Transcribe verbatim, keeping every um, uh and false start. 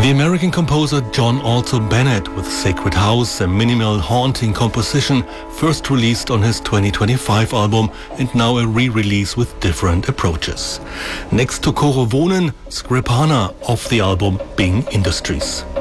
The American composer John Alto Bennett with Sacred House, a minimal haunting composition, first released on his twenty twenty-five album and now a re-release with different approaches. Next to Choro Wohnen, Skripana off the album Bing Industries.